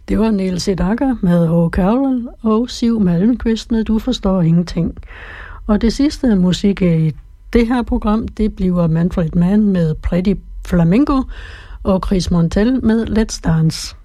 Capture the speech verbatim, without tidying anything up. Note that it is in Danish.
Det var Niels Sedaka med H. Carroll og Siv Malmquist med Du forstår ingenting. Og det sidste musik i det her program, det bliver Manfred Mann med Pretty Flamingo og Chris Montel med Let's Dance.